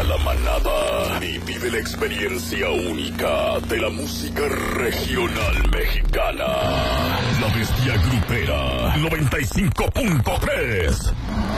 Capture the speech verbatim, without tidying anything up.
a la manada y vive la experiencia única de la música regional mexicana. La Bestia Grupera noventa y cinco punto tres.